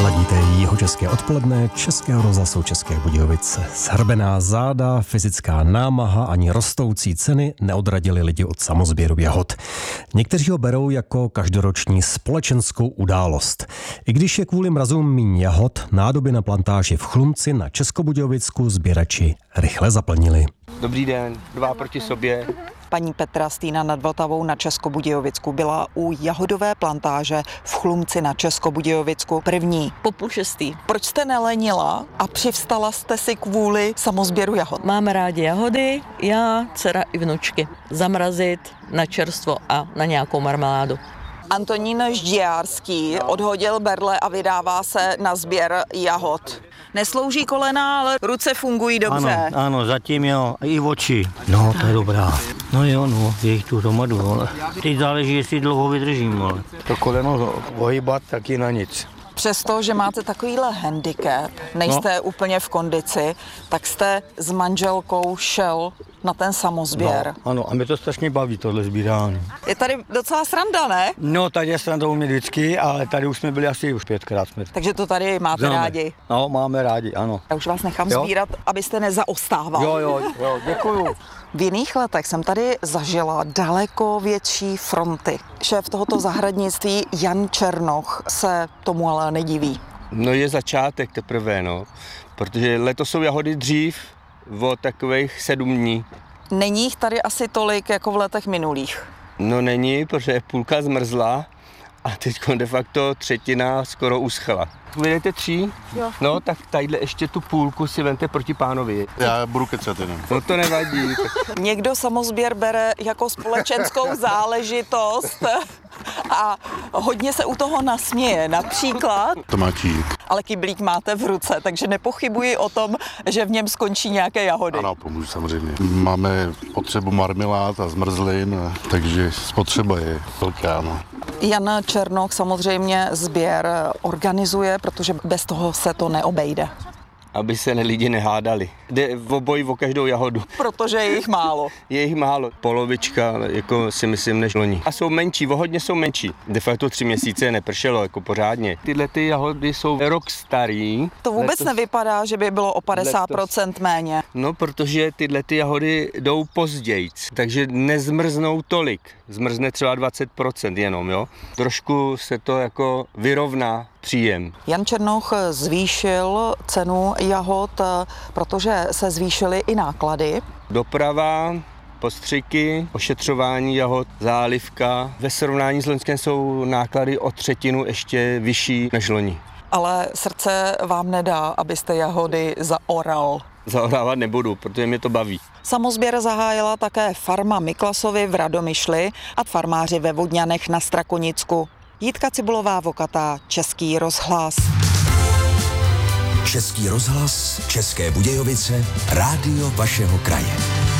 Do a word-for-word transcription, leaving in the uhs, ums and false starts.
Ladíte jihočeské odpoledne Českého rozhlasu České Budějovice. Zhrbená záda, fyzická námaha ani rostoucí ceny neodradily lidi od samosběru jahod. Někteří ho berou jako každoroční společenskou událost. I když je kvůli mrazům míň jahod, nádoby na plantáži v Chlumci na Českobudějovicku sběrači rychle zaplnili. Dobrý den, dva proti sobě. Paní Petra Stýna nad Vltavou na Českobudějovicku byla u jahodové plantáže v Chlumci na Českobudějovicku první. Po půl šestý. Proč jste nelenila a přivstala jste si kvůli samosběru jahod? Máme rádi jahody, já, dcera i vnučky. Zamrazit na čerstvo a na nějakou marmeládu. Antonín Žďárský odhodil berle a vydává se na sběr jahod. Neslouží kolena, ale ruce fungují dobře. Ano, ano, zatím jo, i oči. No, to je dobrá. No jo, no, je jich tu hromadu, ale teď záleží, jestli dlouho vydržím, ale. To koleno ohybat taky na nic. Přesto, že máte takovýhle handicap, nejste no. úplně v kondici, tak jste s manželkou šel na ten samosběr. No, ano, a mě to strašně baví, tohle sbírání. Je tady docela sranda, ne? No, tady je sranda u mě vždycky, ale tady už jsme byli asi už pětkrát. Jsme... Takže to tady máte Známe. rádi? No, máme rádi, ano. Já už vás nechám jo? sbírat, abyste nezaostával. Jo, jo, jo, děkuju. V jiných letech jsem tady zažila daleko větší fronty. Šéf tohoto zahradnictví Jan Černoch se tomu ale nediví. No je začátek teprve, no, protože letos jsou jahody dřív o takových sedm dní. Není jich tady asi tolik jako v letech minulých. No není, protože půlka zmrzla a teď de facto třetina skoro uschla. Vidíte tří? Jo. No tak tadyhle ještě tu půlku si vemte proti pánovi. Já budu kecat jenom. No to nevadí. Někdo samosběr bere jako společenskou záležitost a hodně se u toho nasměje. Například, Tomáčík. ale kyblík máte v ruce, takže nepochybuji o tom, že v něm skončí nějaké jahody. Ano, pomůžu samozřejmě. Máme potřebu marmelád a zmrzlin, takže spotřeba je velká. No. Jan Černoch samozřejmě sběr organizuje, protože bez toho se to neobejde. Aby se lidi nehádali. Jde v oboji o každou jahodu. Protože je jich málo. Je jich málo. Polovička, jako si myslím, než loni. A jsou menší, o hodně jsou menší. De facto tři měsíce nepršelo, jako pořádně. Tyhle ty jahody jsou rok starý. To vůbec letos, nevypadá, že by bylo o padesát procent méně. No, protože tyhle ty jahody jdou pozdějc, takže nezmrznou tolik. Zmrzne třeba dvacet procent jenom, jo. Trošku se to jako vyrovná příjem. Jan Černoch zvýšil cenu jahod, protože se zvýšily i náklady. Doprava, postřiky, ošetřování jahod, zálivka. Ve srovnání s loňskem jsou náklady o třetinu ještě vyšší než loni. Ale srdce vám nedá, abyste jahody zaoral. Zaorávat nebudu, protože mě to baví. Samosběr zahájila také farma Miklasovi v Radomyšli a farmáři ve Vodňanech na Strakonicku. Jitka Cibulová-Vokatá, Český rozhlas. Český rozhlas, České Budějovice, rádio vašeho kraje.